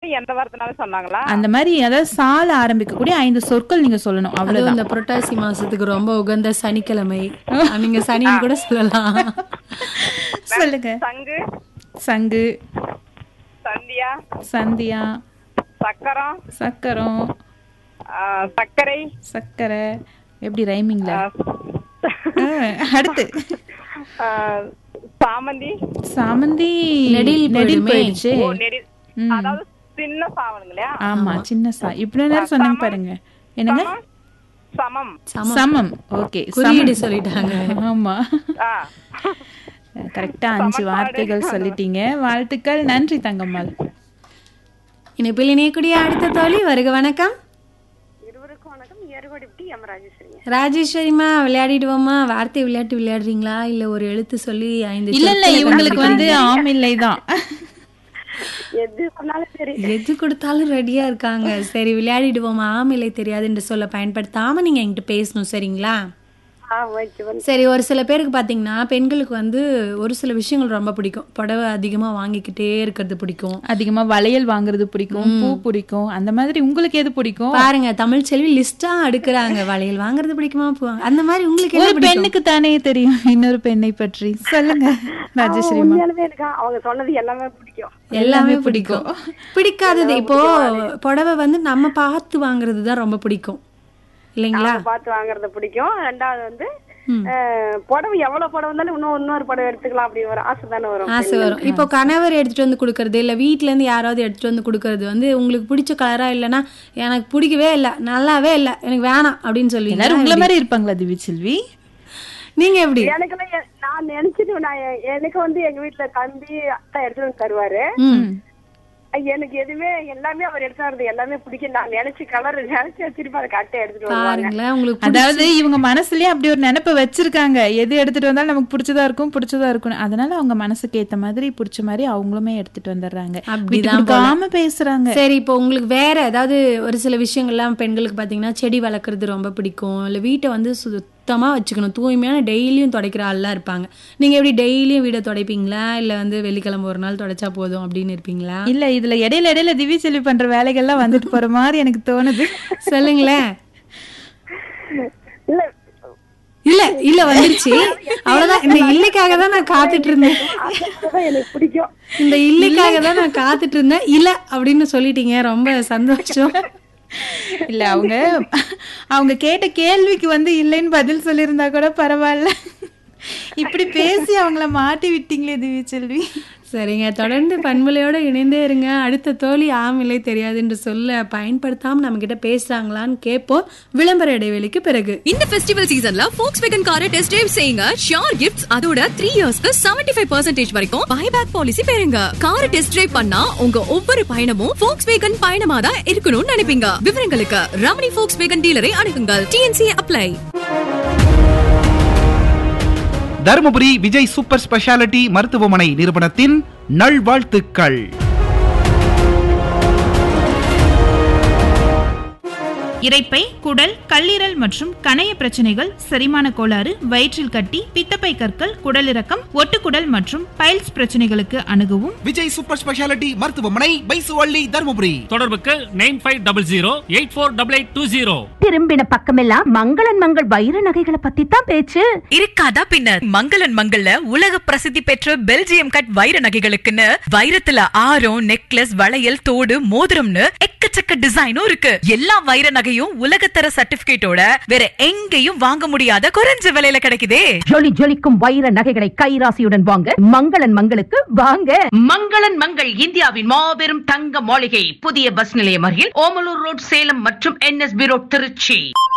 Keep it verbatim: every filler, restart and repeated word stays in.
மாதிரி எந்த வார்த்தைனாலும் சொன்னாங்களா? அந்த மாதிரி அதாவது சால ஆரம்பிக்கக்கூடிய ஐந்து சொற்கள் நீங்க சொல்லணும். அவ்வளவுதான். இந்த புரட்டாசி மாசத்துக்கு ரொம்ப உகந்த சனிக்கிழமை, நீங்க சனின்னு கூட சொல்லலாம். சொல்லுங்க. சங்கு, சங்கு, சந்தியா, சந்தியா, சக்கரம், சக்கரம், சர்க்கரை, சக்கரை. எப்படி ரைமிங்ல? அடுத்து சாமந்தி. சாமந்தி நெடில் நெடில் போயிடுச்சு. அதாவது சின்ன சாவனுங்களா? ஆமா, சின்ன சா. இப்படி நேரம் சொன்னாங்க பாருங்க. என்னங்க? சமம். சமம். ஓகே, குறியீடு சொல்லிட்டாங்க. ஆமா, கரெக்டா அஞ்சு வார்த்தைகள் சொல்லிட்டீங்க. வாழ்த்துக்கள். நன்றி தங்கம்மாள். இணைப்பில் இணையக்கூடிய அடுத்த தோழி வருக. வணக்கம். இருவருக்கும் வணக்கம். ஏறுகோடிப்பட்டி எம் ராஜேஸ்வரி. ராஜேஸ்வரிமா, விளையாடிடுவோமா? வார்த்தை விளையாட்டு விளையாடுறீங்களா இல்ல ஒரு எழுத்து சொல்லி ஐந்து? இல்ல இல்ல, இவங்களுக்கு வந்து ஆம் இல்லை தான். எது சொன்னாலும் சரி, எது கொடுத்தாலும் ரெடியா இருக்காங்க. சரி, விளையாடிடுவோமா? ஆம் இல்லை தெரியாது என்று சொல்ல பயன்படுத்தாம நீங்க என்கிட்ட பேசணும், சரிங்களா? சரி, ஒரு சில பேருக்கு பாத்தீங்கன்னா பெண்களுக்கு வந்து ஒரு சில விஷயங்கள் ரொம்ப பிடிக்கும். புடவை அதிகமா வாங்கிக்கிட்டே இருக்கிறது பிடிக்கும், அதிகமா வளையல் வாங்குறது பிடிக்கும், பூ பிடிக்கும். அந்த மாதிரி உங்களுக்கு எது பிடிக்கும்? பாருங்க, தமிழ் செல்வி லிஸ்டா அடுக்குறாங்க. வளையல் வாங்குறது பிடிக்குமா, பூ, அந்த மாதிரி உங்களுக்கு ஒரு பெண்ணுக்கு தானே தெரியும் இன்னொரு பெண்ணை பற்றி. சொல்லுங்க ராஜேஸ்வரி. அவங்க சொன்னது எல்லாமே பிடிக்கும், எல்லாமே பிடிக்கும். பிடிக்காதது இப்போ புடவை வந்து நம்ம பார்த்து வாங்குறது தான் ரொம்ப பிடிக்கும் இல்லைங்களா? பார்த்து வாங்குறது பிடிக்கும். ரெண்டாவது வந்து புடவை எவ்வளவு புடவை இருந்தாலும் இன்னும் இன்னொரு புடவை எடுத்துக்கலாம் அப்படி ஒரு ஆசை தானே வரும். ஆசை வரும். இப்போ கணவர் எடுத்துட்டு வந்து கொடுக்கறது இல்ல வீட்டுல இருந்து யாராவது எடுத்துட்டு வந்து கொடுக்கறது வந்து உங்களுக்கு பிடிச்ச கலரா இல்லைன்னா எனக்கு பிடிக்கவே இல்லை, நல்லாவே இல்லை, எனக்கு வேணாம் அப்படின்னு சொல்லி எல்லாரும் உங்களை மாதிரி இருப்பாங்களா திவ்யசெல்வி? நீங்க எப்படி? எனக்கு நான் நினைச்சிட்டு நான் எனக்கு வந்து எங்க வீட்டுல தம்பி அத்தா எடுத்துட்டு வந்து தருவாரு. எனக்கு எதுவுமே எல்லாமே அவர் எடுத்து வரது எல்லாமே பிடிக்கும். நான் நினைச்சு கலர் நினைச்சு திருப்பி அதை கட்டை எடுத்துட்டு வருவாங்க. அதாவது இவங்க மனசுலயே அப்படி ஒரு நினைப்ப வச்சிருக்காங்க, எது எடுத்துட்டு வந்தாலும் நமக்கு பிடிச்சதா இருக்கும் பிடிச்சதா இருக்கும். அதனால அவங்க மனசுக்கு ஏத்த மாதிரி பிடிச்ச மாதிரி அவங்களுமே எடுத்துட்டு வந்துடுறாங்க, அப்படிதான் பேசுறாங்க. சரி, இப்போ உங்களுக்கு வேற ஏதாவது ஒரு சில விஷயங்கள்லாம் பெண்களுக்கு பாத்தீங்கன்னா செடி வளர்க்கறது ரொம்ப பிடிக்கும், இல்ல வீட்டை வந்து சுத்தமா வச்சுக்கணும், தூய்மையான டெய்லியும் துடைக்கிற ஆள்லாம் இருப்பாங்க. நீங்க எப்படி டெய்லியும் வீடை துடைப்பீங்களா இல்ல வந்து வெள்ளிக்கிழமை ஒரு நாள் துடைச்சா போதும் அப்படின்னு இருப்பீங்களா? இல்ல, இதுல இடையில இடையில திவ்யசெல்வி பண்ற வேலைகள்லாம் வந்துட்டு போற மாதிரி எனக்கு தோணுது. சொல்லுங்களேன். இல்ல இல்ல வந்துருச்சு, அவ்வளவுதான். இந்த இல்லைக்காக தான் நான் காத்துட்டு இருந்தேன். எனக்கு பிடிக்கும், இந்த இல்லைக்காக தான் நான் காத்துட்டு இருந்தேன். இல்ல அப்படின்னு சொல்லிட்டீங்க, ரொம்ப சந்தோஷம். இல்ல, அவங்க அவங்க கேட்ட கேள்விக்கு வந்து இல்லைன்னு பதில் சொல்லியிருந்தா கூட பரவாயில்ல. இப்படி பேசி அவங்கள மாட்டி விட்டீங்களே திவ்யசெல்வி. சரிங்க, தொடர்ந்து பண்பலையோட இணைந்தே இருங்க. அடுத்த தோழி ஆம் இல்லை தெரியாது என்று சொல்ல பயன்படுத்தாம நம்ம கிட்ட பேசுறாங்களான்னு கேட்போம் விளம்பர இடைவெளிக்கு பிறகு. இந்த ஃபெஸ்டிவல் சீசன்ல Volkswagen காரை டெஸ்ட் டிரைவ் செய்யுங்க. ஷியோர் கிஃப்ட்ஸ், அதோட த்ரீ இயர்ஸ்க்கு செவன்டி ஃபைவ் பர்சன்டேஜ் வரைக்கும் பைபேக் பாலிசி பெறுங்க. காரை டெஸ்ட் டிரைவ் பண்ணா உங்க ஒவ்வொரு பயணமும் Volkswagen பயணமா தான் இருக்கணும்னு நினைப்பீங்க. விவரங்களுக்கு Ramani Volkswagen டீலரை அணுகுங்கள். DNC apply. Dharmapuri Vijay super speciality மருத்துவமனை நிறுவனத்தின் நல்வாழ்த்துக்கள். இரைப்பை, குடல், கல்லீரல் மற்றும் கணைய பிரச்சனைகள், செரிமான கோளாறு, வயிற்றில் கட்டி, பித்தப்பை கற்கள், குடலிறக்கம், ஒட்டுக்குடல் மற்றும் பைல்ஸ் பிரச்சனைகளுக்கு அணுகவும் விஜய் சூப்பர் ஸ்பெஷாலிட்டி மருத்துவமனை, பைசுவள்ளி, தருமபுரி. தொடர்புக்கு nine five double zero eight four double eight two zero. திரும்பின பக்கமெல்லாம் மங்களன் மங்கள் வைர நகைகளை பத்தி தான் பேச்சு. இருக்காதா பின்னர்? மங்களன் மங்கள்ல உலக பிரசித்தி பெற்ற பெல்ஜியம் கட் வைர நகைகளுக்குன்னு வைரத்துல ஆரம், நெக்லஸ், வளையல், தோடு, மோதிரம்னு எக்கச்சக்க டிசைனும் இருக்கு. எல்லா வைர நகை உலகத்தர சர்டிபிகேட்டோட வேற எங்கேயும் வாங்க முடியாத குறைஞ்ச விலையில கிடைக்குதே. ஜொலி ஜொலிக்கும் வைர நகைகளை கைராசியுடன் வாங்க மங்களன் மங்களுக்கு வாங்க. மங்களன் மங்கள் இந்தியாவின் மாபெரும் தங்க மாளிகை, புதிய பஸ் நிலையம் அருகில் ஓமலூர் ரோட், சேலம் மற்றும் என்எஸ்பி ரோட், திருச்சி.